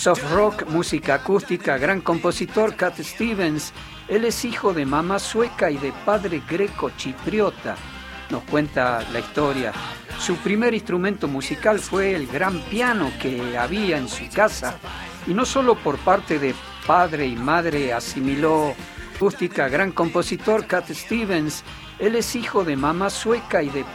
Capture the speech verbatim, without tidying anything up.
soft rock, música acústica, gran compositor Cat Stevens. Él es hijo de mamá sueca y de padre greco-chipriota, nos cuenta la historia. Su primer instrumento musical fue el gran piano que había en su casa, y no solo por parte de padre y madre asimiló acústica, gran compositor Cat Stevens. Él es hijo de mamá sueca y de